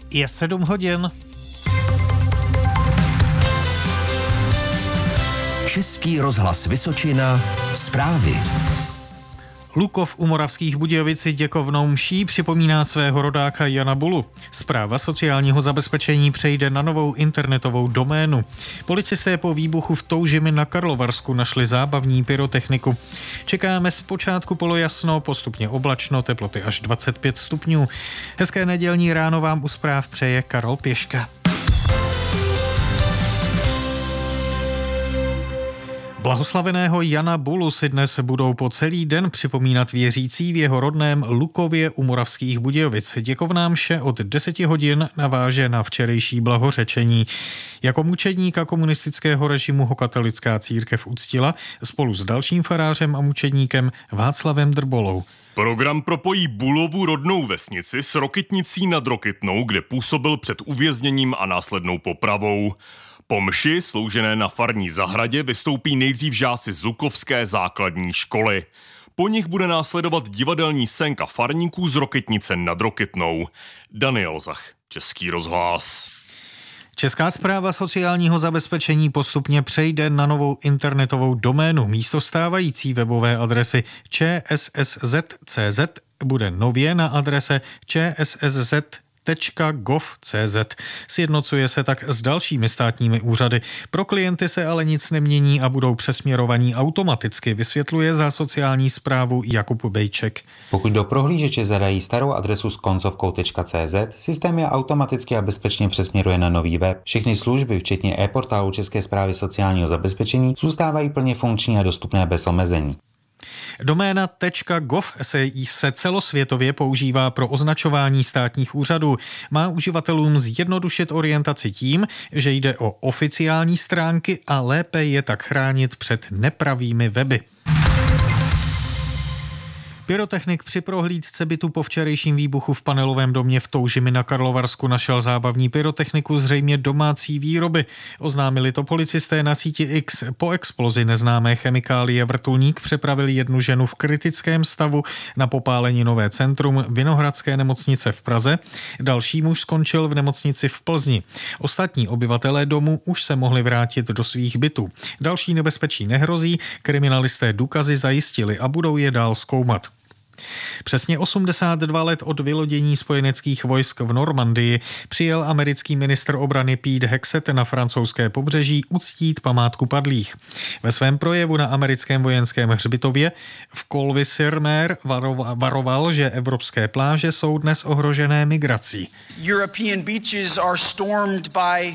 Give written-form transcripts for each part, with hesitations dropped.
Je 7 hodin. Český rozhlas Vysočina, zprávy. Lukov u Moravských Budějovic děkovnou mší připomíná svého rodáka Jana Bulu. Správa sociálního zabezpečení přejde na novou internetovou doménu. Policisté po výbuchu v Toužimi na Karlovarsku našli zábavní pyrotechniku. Čekáme zpočátku polojasno, postupně oblačno, teploty až 25 stupňů. Hezké nedělní ráno vám u zpráv přeje Karol Pěška. Blahoslaveného Jana Bulu si dnes budou po celý den připomínat věřící v jeho rodném Lukově u Moravských Budějovic. Děkovná mše od 10 hodin naváže na včerejší blahořečení. Jako mučedníka komunistického režimu ho katolická církev uctila spolu s dalším farářem a mučedníkem Václavem Drbolou. Program propojí Bulovu rodnou vesnici s Rokytnicí nad Rokytnou, kde působil před uvězněním a následnou popravou. Po mši, sloužené na farní zahradě, vystoupí nejdřív žáci z Lukovské základní školy. Po nich bude následovat divadelní scénka farníků z Rokytnice nad Rokytnou. Daniel Zach, Český rozhlas. Česká správa sociálního zabezpečení postupně přejde na novou internetovou doménu. Místo stávající webové adresy čssz.cz bude nově na adrese čssz.gov.cz. Sjednocuje se tak s dalšími státními úřady. Pro klienty se ale nic nemění a budou přesměrovaní automaticky, vysvětluje za sociální správu Jakub Bejček. Pokud do prohlížeče zadají starou adresu s koncovkou .cz, systém je automaticky a bezpečně přesměruje na nový web. Všechny služby, včetně e-portálu České správy sociálního zabezpečení, zůstávají plně funkční a dostupné bez omezení. Doména .gov se celosvětově používá pro označování státních úřadů. Má uživatelům zjednodušit orientaci tím, že jde o oficiální stránky a lépe je tak chránit před nepravými weby. Pyrotechnik při prohlídce bytu po včerejším výbuchu v panelovém domě v Toužimi na Karlovarsku našel zábavní pyrotechniku zřejmě domácí výroby. Oznámili to policisté na síti X. Po explozi neznámé chemikálie vrtulník přepravil jednu ženu v kritickém stavu na Popáleninové centrum Vinohradské nemocnice v Praze. Další muž skončil v nemocnici v Plzni. Ostatní obyvatelé domu už se mohli vrátit do svých bytů. Další nebezpečí nehrozí, kriminalisté důkazy zajistili a budou je dál zkoumat. Přesně 82 let od vylodění spojeneckých vojsk v Normandii přijel americký ministr obrany Pete Hegseth na francouzské pobřeží uctít památku padlých. Ve svém projevu na americkém vojenském hřbitově v Colville-sur-Mer varoval, že evropské pláže jsou dnes ohrožené migrací. European beaches are stormed by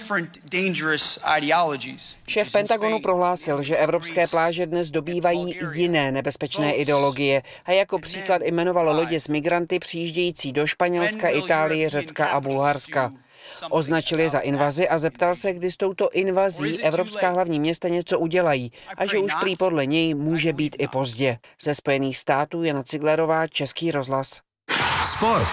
Šéf Pentagonu prohlásil, že evropské pláže dnes dobývají jiné nebezpečné ideologie a jako příklad jmenoval lodě s migranty přijíždějící do Španělska, Itálie, Řecka a Bulharska. Označil je za invazi a zeptal se, kdy s touto invazí evropská hlavní města něco udělají a že už prý podle něj může být i pozdě. Ze Spojených států Jana Ciglerová, Český rozhlas. Sport.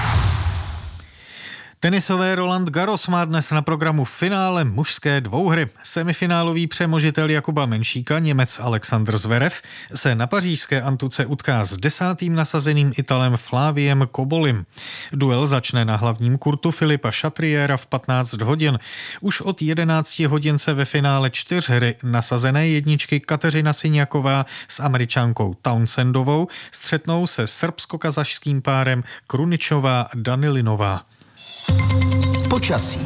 Tenisové Roland Garros má dnes na programu finále mužské dvouhry. Semifinálový přemožitel Jakuba Menšíka, Němec Alexander Zverev, se na pařížské Antuce utká s 10. nasazeným Italem Flaviem Cobolim. Duel začne na hlavním kurtu Filipa Chatriera v 15 hodin. Už od 11 hodin se ve finále 4 hry nasazené jedničky Kateřina Syňaková s Američankou Townsendovou střetnou se srbsko-kazašským párem Kruničová Danilinová. Počasí.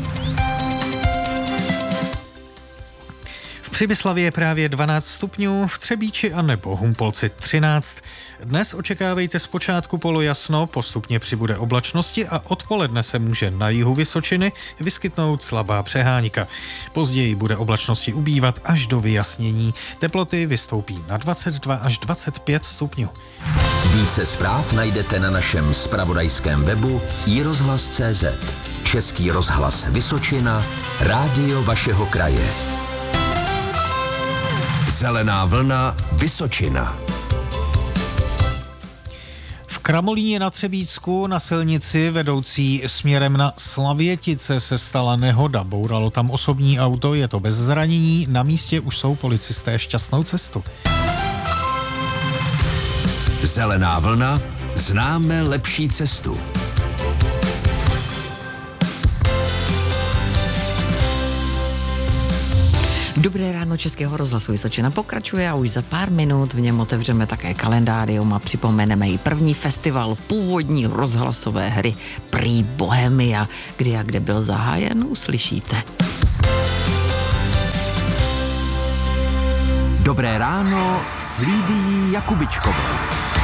V Přibyslavě je právě 12 stupňů, v Třebíči a nebo Humpolci 13. Dnes očekávejte zpočátku polojasno, postupně přibude oblačnosti a odpoledne se může na jihu Vysočiny vyskytnout slabá přeháňka. Později bude oblačnosti ubývat až do vyjasnění. Teploty vystoupí na 22 až 25 stupňů. Více zpráv najdete na našem zpravodajském webu iRozhlas.cz. Český rozhlas Vysočina, rádio vašeho kraje. Zelená vlna Vysočina. V Kramolíně na Třebíčsku na silnici vedoucí směrem na Slavětice se stala nehoda. Bouralo tam osobní auto, je to bez zranění, na místě už jsou policisté, šťastnou cestu. Zelená vlna, známe lepší cestu. Dobré ráno Českého rozhlasu Vysočina pokračuje a už za pár minut v něm otevřeme také kalendárium a připomeneme i první festival původní rozhlasové hry Prý Bohemia. Kdy a kde byl zahájen, uslyšíte. Dobré ráno s Lídií Jakubičkovou.